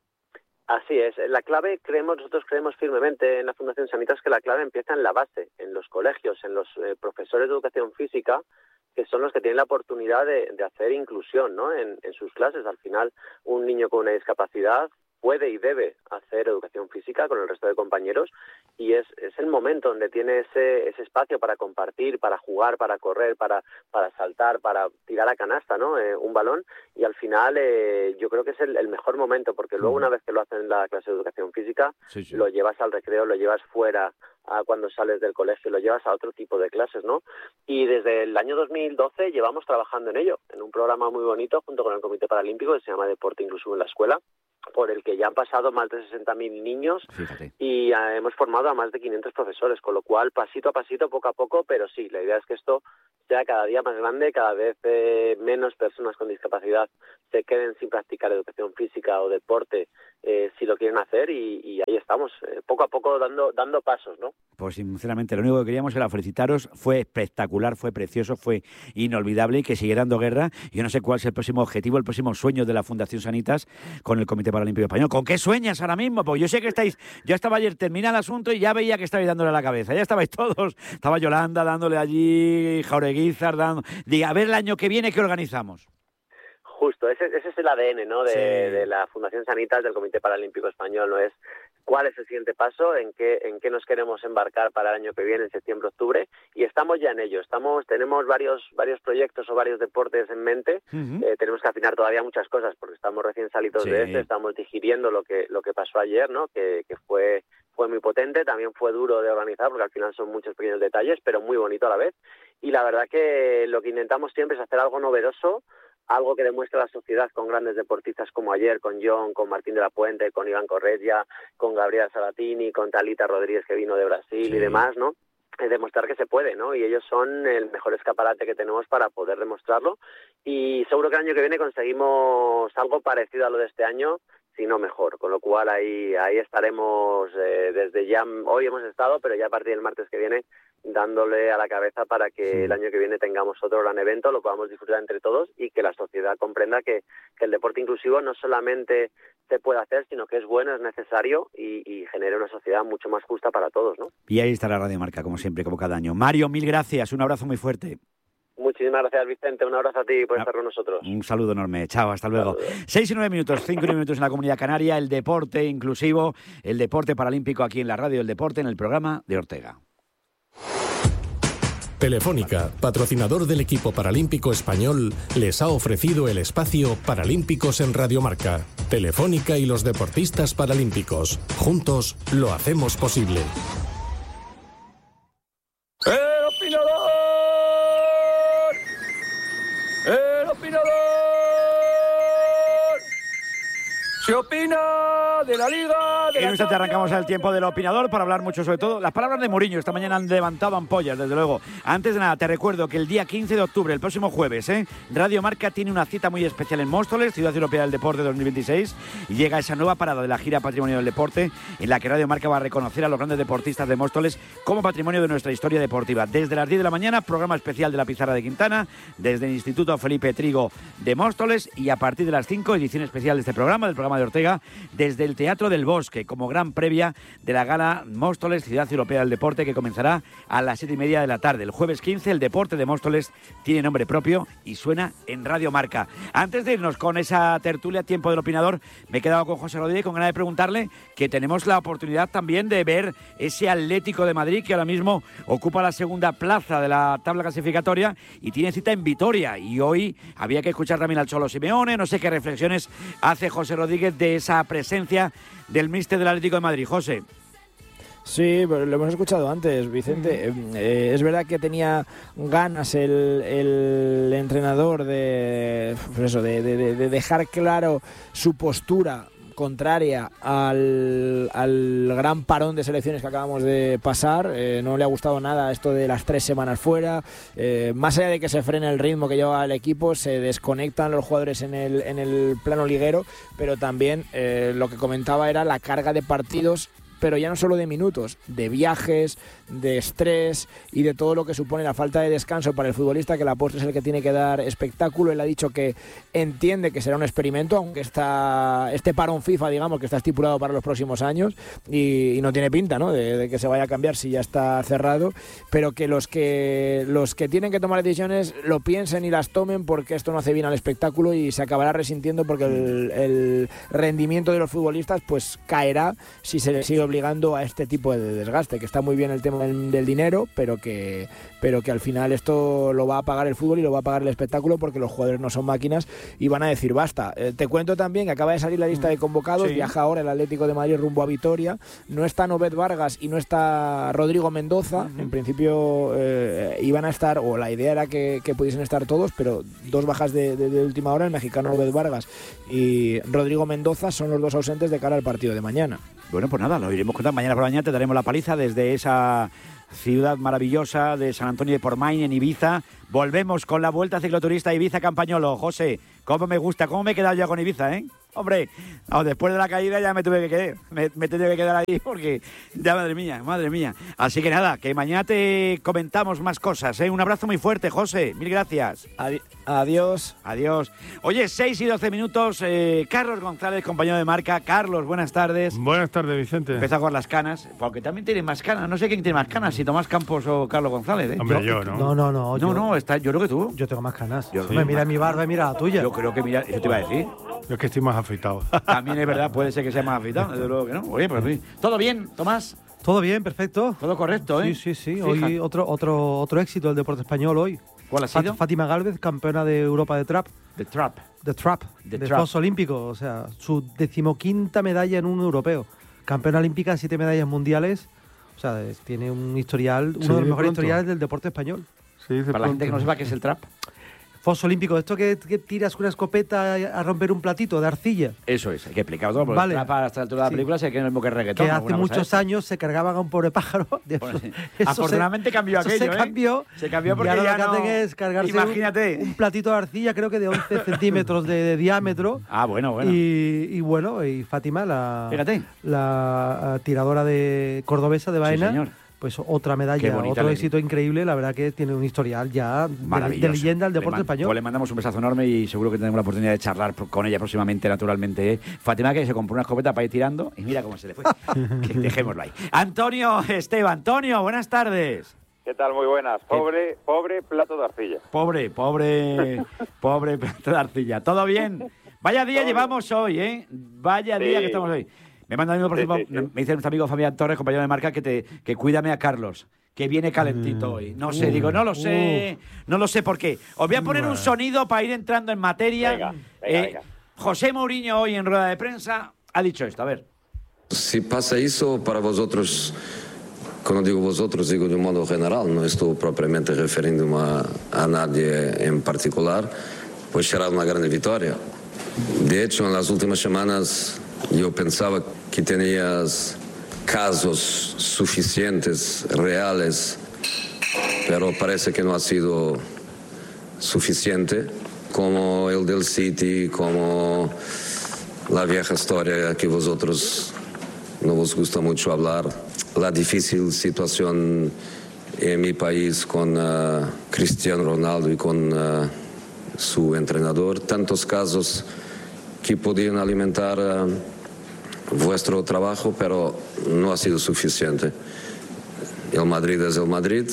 Así es. La clave, creemos nosotros creemos firmemente en la Fundación Sanitas, que la clave empieza en la base, en los colegios, en los eh, profesores de educación física, que son los que tienen la oportunidad de, de hacer inclusión, ¿no?, en, en sus clases. Al final, un niño con una discapacidad puede y debe hacer educación física con el resto de compañeros y es, es el momento donde tiene ese, ese espacio para compartir, para jugar, para correr, para, para saltar, para tirar a canasta, ¿no?, eh, un balón, y al final eh, yo creo que es el, el mejor momento, porque luego una vez que lo hacen en la clase de educación física, sí, sí. lo llevas al recreo, lo llevas fuera a cuando sales del colegio, lo llevas a otro tipo de clases, ¿no? Y desde el año dos mil doce llevamos trabajando en ello, en un programa muy bonito junto con el Comité Paralímpico que se llama Deporte Inclusivo en la Escuela, por el que ya han pasado más de sesenta mil niños. Fíjate. Y uh, hemos formado a más de quinientos profesores, con lo cual pasito a pasito, poco a poco, pero sí, la idea es que esto sea cada día más grande, cada vez eh, menos personas con discapacidad se queden sin practicar educación física o deporte eh, si lo quieren hacer y, y ahí estamos, eh, poco a poco dando dando pasos, ¿no? Pues sinceramente lo único que queríamos era felicitaros, fue espectacular, fue precioso, fue inolvidable y que sigue dando guerra. Yo no sé cuál es el próximo objetivo, el próximo sueño de la Fundación Sanitas con el Comité Paralímpico Español. ¿Con qué sueñas ahora mismo? Porque yo sé que estáis, yo estaba ayer, termina el asunto y ya veía que estabais dándole a la cabeza, ya estabais todos, estaba Yolanda dándole allí, Jaureguizar dando, diga, a ver el año que viene qué organizamos. Justo, ese, ese es el A D N, ¿no?, de, sí. de la Fundación Sanitas, del Comité Paralímpico Español, ¿no?, es cuál es el siguiente paso, en qué en qué nos queremos embarcar para el año que viene, en septiembre, octubre, y estamos ya en ello. Estamos tenemos varios varios proyectos o varios deportes en mente. Uh-huh. Eh, tenemos que afinar todavía muchas cosas porque estamos recién salidos sí. de este, estamos digiriendo lo que lo que pasó ayer, ¿no?, que, que fue fue muy potente, también fue duro de organizar porque al final son muchos pequeños detalles, pero muy bonito a la vez. Y la verdad que lo que intentamos siempre es hacer algo novedoso, algo que demuestre a la sociedad con grandes deportistas como ayer, con John, con Martín de la Puente, con Iván Correia, con Gabriela Sabatini, con Talita Rodríguez que vino de Brasil sí. y demás, ¿no? Es demostrar que se puede, ¿no? Y ellos son el mejor escaparate que tenemos para poder demostrarlo y seguro que el año que viene conseguimos algo parecido a lo de este año, si no mejor, con lo cual ahí ahí estaremos eh, desde ya, hoy hemos estado, pero ya a partir del martes que viene dándole a la cabeza para que sí. el año que viene tengamos otro gran evento, lo podamos disfrutar entre todos y que la sociedad comprenda que, que el deporte inclusivo no solamente se puede hacer, sino que es bueno, es necesario y, y genera una sociedad mucho más justa para todos, ¿no? Y ahí está la Radio Marca, como siempre, como cada año. Mario, mil gracias, un abrazo muy fuerte. Muchísimas gracias, Vicente. Un abrazo a ti por estar con nosotros. Un saludo enorme. Chao, hasta luego. Saludos. Seis y nueve minutos, cinco y nueve minutos en la Comunidad Canaria. El deporte inclusivo, el deporte paralímpico aquí en la Radio del Deporte, en el programa de Ortega. Telefónica, patrocinador del equipo paralímpico español, les ha ofrecido el espacio Paralímpicos en Radio Marca. Telefónica y los deportistas paralímpicos. Juntos lo hacemos posible. ¡El opinador! ¡El opinador! Se opina de la Liga... De en un instante arrancamos el tiempo del opinador para hablar mucho, sobre todo las palabras de Mourinho. Esta mañana han levantado ampollas, desde luego. Antes de nada, te recuerdo que el día quince de octubre, el próximo jueves, ¿eh? Radio Marca tiene una cita muy especial en Móstoles, Ciudad Europea del Deporte dos mil veintiséis, y llega esa nueva parada de la gira Patrimonio del Deporte, en la que Radio Marca va a reconocer a los grandes deportistas de Móstoles como patrimonio de nuestra historia deportiva. Desde las diez de la mañana, programa especial de la Pizarra de Quintana, desde el Instituto Felipe Trigo de Móstoles, y a partir de las cinco, edición especial de este programa, del programa de Ortega, desde del Teatro del Bosque, como gran previa de la gala Móstoles, Ciudad Europea del Deporte, que comenzará a las siete y media de la tarde. El jueves quince, el deporte de Móstoles tiene nombre propio y suena en Radio Marca. Antes de irnos con esa tertulia, tiempo del opinador, me he quedado con José Rodríguez con ganas de preguntarle que tenemos la oportunidad también de ver ese Atlético de Madrid que ahora mismo ocupa la segunda plaza de la tabla clasificatoria y tiene cita en Vitoria. Y hoy había que escuchar también al Cholo Simeone. No sé qué reflexiones hace José Rodríguez de esa presencia del míster del Atlético de Madrid. José. Sí, pero lo hemos escuchado antes, Vicente. Eh, es verdad que tenía ganas el, el entrenador de, pues eso, de, de, de dejar claro su postura contraria al, al gran parón de selecciones que acabamos de pasar. Eh, no le ha gustado nada esto de las tres semanas fuera. Eh, más allá de que se frene el ritmo que lleva el equipo, se desconectan los jugadores en el, en el plano liguero, pero también eh, lo que comentaba era la carga de partidos, pero ya no solo de minutos, de viajes, de estrés y de todo lo que supone la falta de descanso para el futbolista, que la postre es el que tiene que dar espectáculo. Él ha dicho que entiende que será un experimento, aunque está este parón FIFA, digamos, que está estipulado para los próximos años y, y no tiene pinta, ¿no?, de, de que se vaya a cambiar si ya está cerrado, pero que los que los que tienen que tomar decisiones lo piensen y las tomen, porque esto no hace bien al espectáculo y se acabará resintiendo, porque el, el rendimiento de los futbolistas pues caerá si se les sigue obligando a este tipo de desgaste, que está muy bien el tema del, del dinero, pero que pero que al final esto lo va a pagar el fútbol y lo va a pagar el espectáculo, porque los jugadores no son máquinas y van a decir basta. Eh, te cuento también que acaba de salir la lista de convocados, sí. Viaja ahora el Atlético de Madrid rumbo a Vitoria, no está Novet Vargas y no está Rodrigo Mendoza. Uh-huh. En principio eh, iban a estar, o la idea era que, que pudiesen estar todos, pero dos bajas de, de, de última hora, el mexicano Novet Vargas y Rodrigo Mendoza son los dos ausentes de cara al partido de mañana. Bueno, pues nada, lo iremos contando. Mañana por la mañana te daremos la paliza desde esa ciudad maravillosa de San Antonio de Portmany, en Ibiza. Volvemos con la Vuelta Cicloturista Ibiza Campañolo. José, cómo me gusta, cómo me he quedado yo con Ibiza, ¿eh? Hombre, no, después de la caída ya me tuve que quedar, me, me tuve que quedar ahí porque ya, madre mía, madre mía. Así que nada, que mañana te comentamos más cosas, ¿eh? Un abrazo muy fuerte, José, mil gracias. Adi- adiós. Adiós. Oye, seis y doce minutos, eh, Carlos González, compañero de Marca. Carlos, buenas tardes. Buenas tardes, Vicente. Empieza con las canas, porque también tiene más canas, no sé quién tiene más canas, si Tomás Campos o Carlos González, ¿eh? Hombre, yo, ¿no? No, no, no. No, yo, no, está, yo creo que tú. Yo tengo más canas. Yo, Hombre, sí, mira más mi barba y mira la tuya. Yo creo que mira, eso te iba a decir. Yo es que estoy más afeitado. También es verdad, puede ser que sea más afeitado, desde luego que no. Oye, pues sí. ¿Todo bien, Tomás? Todo bien, perfecto. Todo correcto, ¿eh? Sí, sí, sí. Hoy otro, otro, otro éxito del deporte español hoy. ¿Cuál ha sido? Fátima Gálvez, campeona de Europa de trap. De trap. De trap. De de trap. Juegos Olímpicos. O sea, su decimoquinta medalla en un europeo. Campeona olímpica, siete medallas mundiales. O sea, es- tiene un historial, uno Sí, de los mejores pronto. historiales del deporte español. Sí, Para la gente que no sepa qué es el trap. Juegos Olímpicos, esto que, que tiras con una escopeta a romper un platito de arcilla. Eso es, hay que explicarlo todo, porque Vale. el trap a esta altura de la Sí. película sé que es lo mismo que el reggaetón. Que hace alguna cosa muchos de esta. años se cargaban a un pobre pájaro. De Bueno, eso- sí. eso Afortunadamente se, cambió eso aquello, se ¿eh? cambió. Se cambió porque y ahora ya lo que no- hacen es cargarse Imagínate. Un, un platito de arcilla, creo que de once centímetros de, de diámetro. Ah, bueno, bueno. Y, y bueno, y Fátima, la, Fíjate. la eh, tiradora de cordobesa de Baena, señor. pues otra Qué medalla, bonita otro le- éxito increíble. La verdad que tiene un historial ya de, Maravilloso. de leyenda del Le deporte man- español. Pues le mandamos un besazo enorme y seguro que tendremos la oportunidad de charlar pro- con ella próximamente, naturalmente. ¿eh? Fátima, que se compró una escopeta para ir tirando y mira cómo se le fue. Que dejémoslo ahí. Antonio Esteban. Antonio, buenas tardes. ¿Qué tal? Muy buenas. Pobre, pobre plato de arcilla. Pobre, pobre, pobre plato de arcilla. ¿Todo bien? Vaya día llevamos hoy, ¿eh? Vaya Sí. día que estamos hoy. Me manda a mí, por Sí, ejemplo, sí, sí. me dice nuestro amigo Fabián Torres, compañero de Marca, que te que cuídame a Carlos, que viene calentito hoy. No sé, Uh, digo, no lo sé, no lo sé por qué. Os voy a poner un sonido para ir entrando en materia. Venga, venga, Eh, venga. José Mourinho hoy en rueda de prensa ha dicho esto, a ver. Si pasa eso para vosotros, cuando digo vosotros, digo de un modo general, no estoy propiamente refiriéndome a, a nadie en particular, pues será una gran victoria. De hecho, en las últimas semanas yo pensaba que tenías casos suficientes, reales, pero parece que no ha sido suficiente, como el del City, como la vieja historia que vosotros no os gusta mucho hablar, la difícil situación en mi país con uh, Cristiano Ronaldo y con uh, su entrenador, tantos casos que podían alimentar uh, vuestro trabajo, pero no ha sido suficiente. El Madrid es el Madrid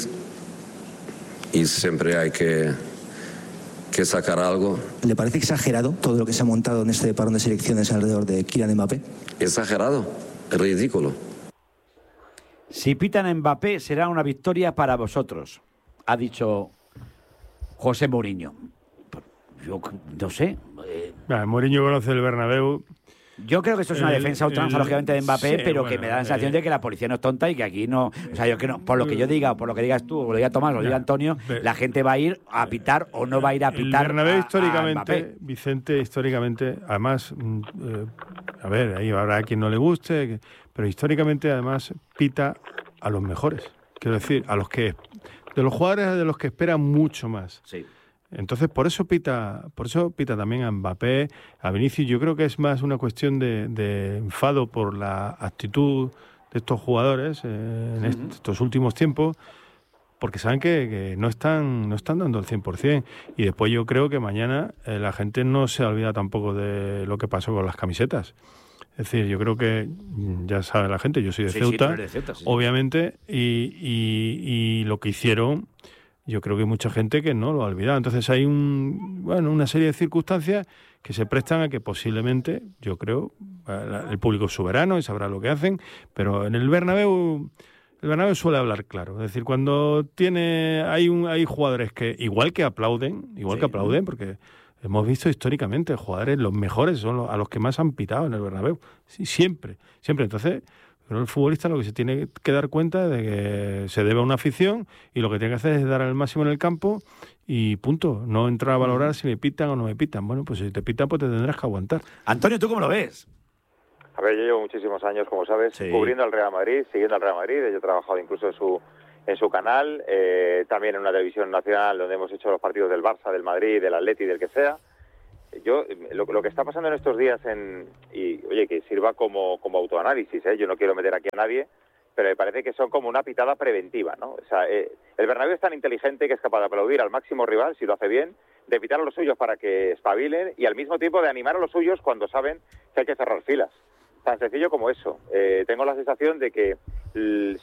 y siempre hay que, que sacar algo. ¿Le parece exagerado todo lo que se ha montado en este parón de selecciones alrededor de Kylian Mbappé? Exagerado, ridículo. Si pitan a Mbappé será una victoria para vosotros, ha dicho José Mourinho. Yo no sé. Eh... Ah, Mourinho conoce el Bernabéu. Yo creo que esto es una el, defensa ultranza, el, lógicamente, de Mbappé, sí, pero bueno, que me da la sensación eh, de que la policía no es tonta y que aquí no... O sea, yo que no, por lo que yo diga, o por lo que digas tú, o lo diga Tomás, o lo diga Antonio, la gente va a ir a pitar o no va a ir a pitar. El Bernabéu a, históricamente, a Vicente, históricamente, además, eh, a ver, ahí habrá quien no le guste, pero históricamente, además, pita a los mejores. Quiero decir, a los que... De los jugadores de los que esperan mucho más. Sí. Entonces, por eso pita, por eso pita también a Mbappé, a Vinicius. Yo creo que es más una cuestión de, de enfado por la actitud de estos jugadores eh, en uh-huh. estos últimos tiempos, porque saben que, que no están no están dando el cien por ciento. Y después yo creo que mañana eh, la gente no se olvida tampoco de lo que pasó con las camisetas. Es decir, yo creo que ya sabe la gente, yo soy de sí, Ceuta, sí, de Ceuta sí, obviamente, y, y, y lo que hicieron... Yo creo que hay mucha gente que no lo ha olvidado. Entonces hay un bueno una serie de circunstancias que se prestan a que posiblemente, yo creo, el público es soberano y sabrá lo que hacen, pero en el Bernabéu, el Bernabéu suele hablar claro. Es decir, cuando tiene hay un hay jugadores que igual que aplauden, igual sí. que aplauden, porque hemos visto históricamente jugadores, los mejores son los, a los que más han pitado en el Bernabéu. Sí, siempre, siempre. Entonces... Pero el futbolista lo que se tiene que dar cuenta es de que se debe a una afición y lo que tiene que hacer es dar el máximo en el campo y punto. No entrar a valorar si me pitan o no me pitan. Bueno, pues si te pitan, pues te tendrás que aguantar. Antonio, ¿tú cómo lo ves? A ver, yo llevo muchísimos años, como sabes, sí. cubriendo al Real Madrid, siguiendo al Real Madrid. Yo he trabajado incluso en su en su canal, eh, también en una televisión nacional donde hemos hecho los partidos del Barça, del Madrid, del Atleti, del que sea. Yo, lo, lo que está pasando en estos días, en y oye, que sirva como, como autoanálisis, ¿eh? Yo no quiero meter aquí a nadie, pero me parece que son como una pitada preventiva, ¿no? O sea, eh, el Bernabéu es tan inteligente que es capaz de aplaudir al máximo rival, si lo hace bien, de pitar a los suyos para que espabilen y al mismo tiempo de animar a los suyos cuando saben que hay que cerrar filas. Tan sencillo como eso. Eh, tengo la sensación de que l-